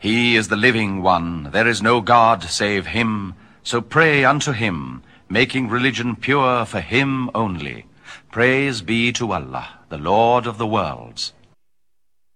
He is the living one. There is no God save him. So pray unto him, making religion pure for him only. Praise be to Allah, the Lord of the worlds.